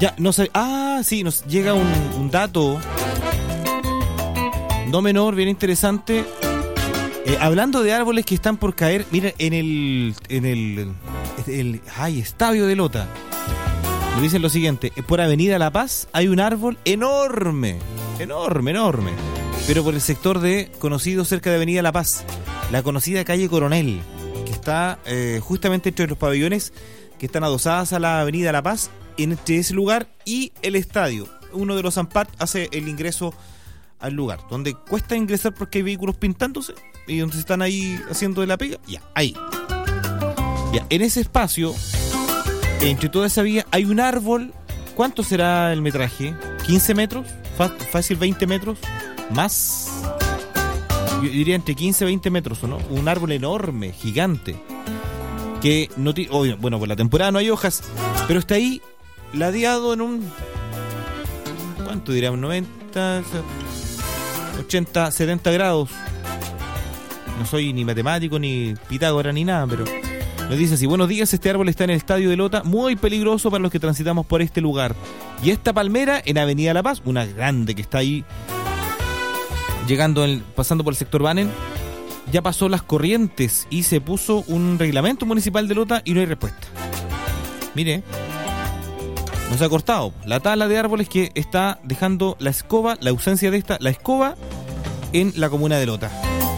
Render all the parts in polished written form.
Ya, no sé. Sí, nos llega un dato no menor, bien interesante. Hablando de árboles que están por caer, mira, en el estadio de Lota, nos dicen lo siguiente: por Avenida La Paz hay un árbol enorme, pero por el sector conocido cerca de Avenida La Paz, la conocida calle Coronel, que está justamente entre los pabellones que están adosadas a la Avenida La Paz, entre ese lugar y el estadio. Uno de los AMPAT hace el ingreso al lugar, donde cuesta ingresar porque hay vehículos pintándose y donde se están ahí haciendo de la pega. Ya, ahí. Ya, en ese espacio, entre toda esa vía, hay un árbol. ¿Cuánto será el metraje? ¿15 metros? ¿Fácil 20 metros? ¿Más? Yo diría entre 15 y 20 metros, ¿o no? Un árbol enorme, gigante, que no tiene... Bueno, por la temporada no hay hojas, pero está ahí ladeado en un... ¿Cuánto diríamos? 90, 80, 70 grados. No soy ni matemático, ni Pitágoras, ni nada, pero nos dice así: buenos días, este árbol está en el estadio de Lota, muy peligroso para los que transitamos por este lugar. Y esta palmera en Avenida La Paz, una grande que está ahí, pasando por el sector Banen, ya pasó las corrientes y se puso un reglamento municipal de Lota y no hay respuesta. Mire, no se ha cortado la tala de árboles que está dejando la ausencia de la escoba en la comuna de Lota.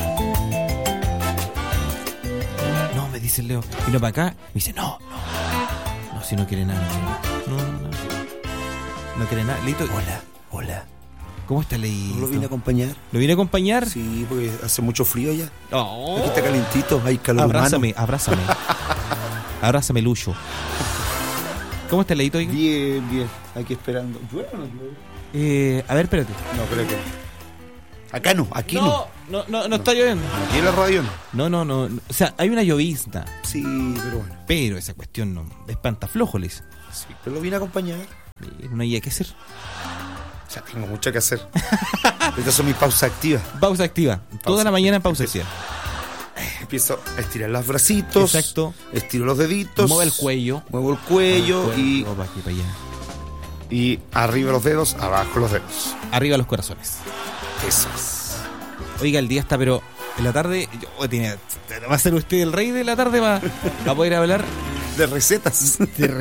No, me dice el Leo, vino para acá, me dice, no, si no quiere nada. No quiere nada. Leito. Hola. ¿Cómo está, Leito? ¿Lo vine a acompañar? ¿Lo vine a acompañar? Sí, porque hace mucho frío allá. Oh. Aquí está calentito, hay calor Abrázame. humano. Abrázame, Lucho. ¿Cómo está, Leito? Bien. Aquí esperando. ¿Llueve o no llueve? A ver, espérate. No, espérate. Acá no, aquí no. No está lloviendo. Aquí en la radio no. No. O sea, hay una llovizna. Sí, pero bueno. Pero esa cuestión no espanta flojo, les. Sí, pero lo vine a acompañar. No hay que hacer. O sea, tengo mucho que hacer. Estas son mis pausas activas. Pausa activa. Toda la mañana en pausa activa. Empiezo a estirar los bracitos. Exacto. Estiro los deditos. Muevo el cuello. Y para aquí, para allá. Y arriba los dedos, abajo los dedos. Arriba los corazones. Eso es. Oiga, el día está, pero en la tarde va a ser usted el rey de la tarde, va a poder hablar de recetas.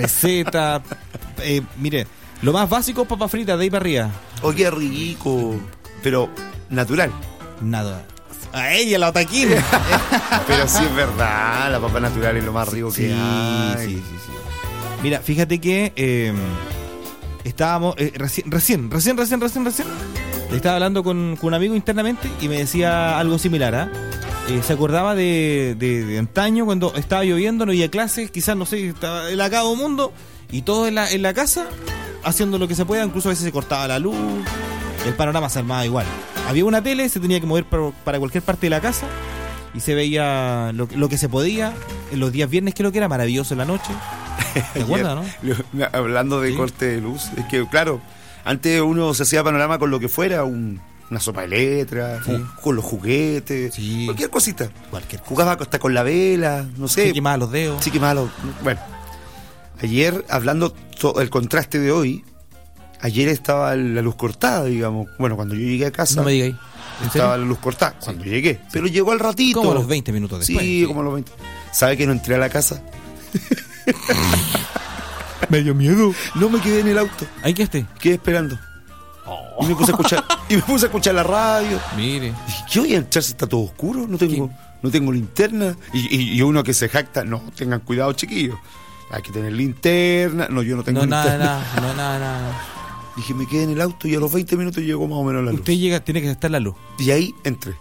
Mire, lo más básico, papa frita de ahí para arriba. Oh, qué rico. Pero natural. Nada. A ella, la otaquín. Pero sí es verdad, la papa natural es lo más rico que hay. Sí. Mira, fíjate que estábamos recién. Estaba hablando con un amigo internamente y me decía algo similar, se acordaba de antaño cuando estaba lloviendo, no había clases, quizás, no sé, estaba el acabo mundo y todo en la casa haciendo lo que se pueda, incluso a veces se cortaba la luz, el panorama se armaba igual. Había una tele, se tenía que mover para cualquier parte de la casa y se veía lo que se podía en los días viernes, creo que era maravilloso en la noche. ¿Te acuerdas, no? Hablando de corte de luz, es que claro, antes uno se hacía panorama con lo que fuera, una sopa de letras, con los juguetes, cualquier cosita. Jugaba hasta con la vela, no sé. Sí, quemaba los dedos. Bueno, ayer, hablando el contraste de hoy, ayer estaba la luz cortada, digamos. Bueno, cuando yo llegué a casa... No me digáis. Estaba la luz cortada, cuando llegué. Pero llegó al ratito. Como a los 20 minutos después. Sí, como a los 20. ¿Sabe que no entré a la casa? Me dio miedo. No, me quedé en el auto. ¿Ahí qué esté? Quedé esperando. Y me puse a escuchar la radio. Mire. Dije, ¿qué voy a entrar si está todo oscuro? No tengo linterna. Y uno que se jacta, no, tengan cuidado, chiquillos. Hay que tener linterna. No, yo no tengo linterna. Nada. Dije, me quedé en el auto y a los 20 minutos llegó más o menos la luz. Usted llega, tiene que estar la luz. Y ahí entré.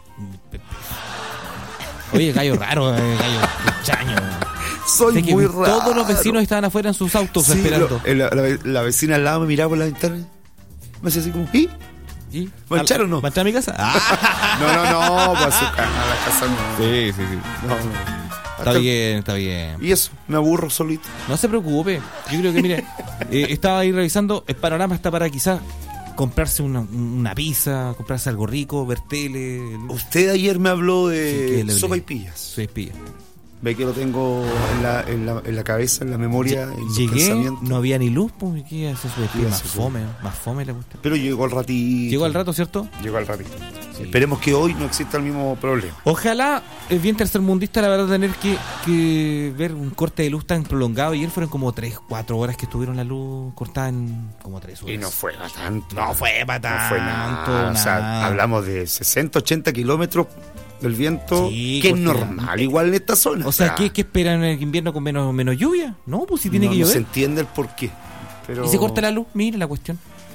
Oye, gallo raro, gallo chaño. Soy muy raro. Todos los vecinos estaban afuera en sus autos esperando. La vecina al lado me miraba por la ventana. Me hacía así como, ¿y? ¿Mancharon o no? ¿Mancharon a mi casa? No, pues a la casa no. Sí. No. Está bien. Y eso, me aburro solito. No se preocupe. Yo creo que, mire, estaba ahí revisando. El panorama está para quizás comprarse una pizza, comprarse algo rico, ver tele. Usted ayer me habló de sopa y pillas. Ve que lo tengo en la cabeza, en la memoria, en los pensamientos. No había ni luz, pues, ¿qué hace eso? Más fome le gusta. Pero llegó al ratito. Llegó al rato, ¿cierto? Llegó al ratito. Sí. Esperemos que hoy no exista el mismo problema. Ojalá, es bien tercermundista, la verdad, tener que ver un corte de luz tan prolongado. Ayer fueron como 3-4 horas que estuvieron la luz cortada en como 3 horas. Y no fue para tanto. No fue para tanto. No fue nada. O sea, hablamos de 60-80 kilómetros del viento, sí, que es normal igual en esta zona. O sea, ¿qué esperan en el invierno con menos lluvia? No, pues si tiene que llover. No se entiende el porqué. Pero... Y se corta la luz, mire la cuestión.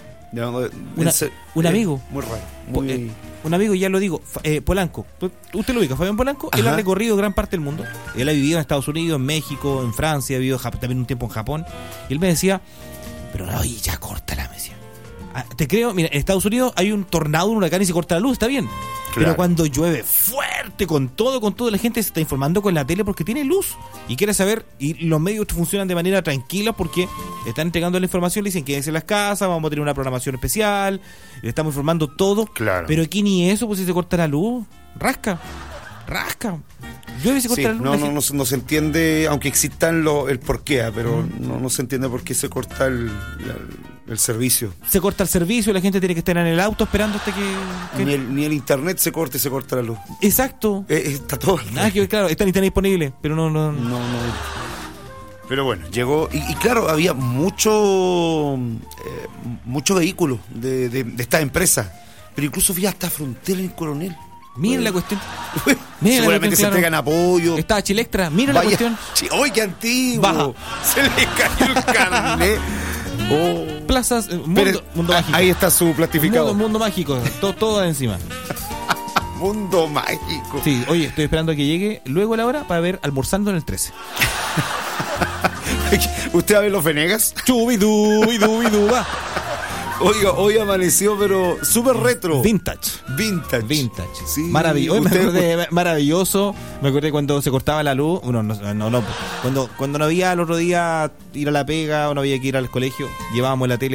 Un amigo. Muy raro. Un amigo, ya lo digo, Polanco. Usted lo ubica, Fabián Polanco. Ajá. Él ha recorrido gran parte del mundo. Él ha vivido en Estados Unidos, en México, en Francia, ha vivido también un tiempo en Japón. Y él me decía, pero no, ya córtala, me decía. Te creo, mira, en Estados Unidos hay un tornado, un huracán y se corta la luz, está bien. Claro. Pero cuando llueve fuerte, con todo, la gente se está informando con la tele porque tiene luz y quiere saber, y los medios funcionan de manera tranquila porque están entregando la información, le dicen que es en las casas, vamos a tener una programación especial, le estamos informando todo. Claro. Pero aquí ni eso, pues si se corta la luz, rasca. Llueve y se corta la luz. No se entiende, aunque existan el porqué, pero no se entiende por qué se corta el servicio. Se corta el servicio, la gente tiene que estar en el auto esperando hasta que... Ni el internet se corta la luz. Exacto. Está todo. Claro, está disponible, pero no. Pero bueno, llegó y claro, había mucho vehículo de esta empresa, pero incluso había hasta frontera en Coronel. Miren la cuestión. Seguramente se entregan apoyo. Estaba Chilextra, miren la cuestión. ¡Ay, qué antiguo! Baja. Se le cayó el carnet. Plazas, mundo mágico. Ahí está su plastificado. Mundo mágico, todo encima. Mundo mágico. Sí, oye, estoy esperando a que llegue luego la hora para ver Almorzando en el 13. ¿Usted va a ver los Venegas? Chubidú, va. Oiga, hoy amaneció, pero súper retro. Vintage. Sí. Maravilloso. Me acordé cuando se cortaba la luz. Cuando no había el otro día ir a la pega o no había que ir al colegio, llevábamos la tele